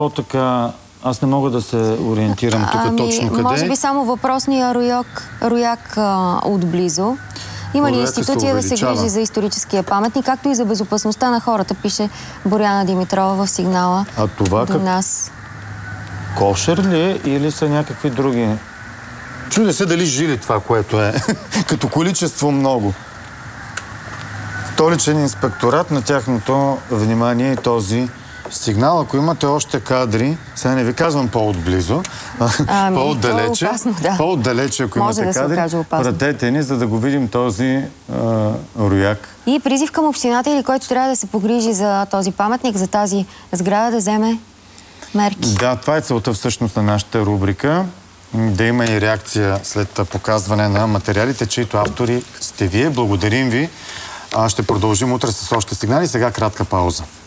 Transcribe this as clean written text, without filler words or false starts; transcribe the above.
Така, аз не мога да се ориентирам тук точно къде. Може би само въпросния рояк отблизо. Има ли институция да се грижи за историческия паметник, както и за безопасността на хората, пише Боряна Димитрова в сигнала. А това до нас. Кошер ли е или са някакви други? Чудя се дали жили това, което е. Като количество много. Столичен инспекторат, на тяхното внимание и този сигнал. Ако имате още кадри, сега не ви казвам по-отблизо, по-отдалече, по-отдалече, ако имате кадри, пратете ни, за да го видим този рояк. И призив към общината или който трябва да се погрижи за този паметник, за тази сграда, да вземе мерки. Да, това е целта всъщност на нашата рубрика. Да има и реакция след показване на материалите, чието автори сте вие. Благодарим ви. Ще продължим утре с още сигнали. Сега кратка пауза.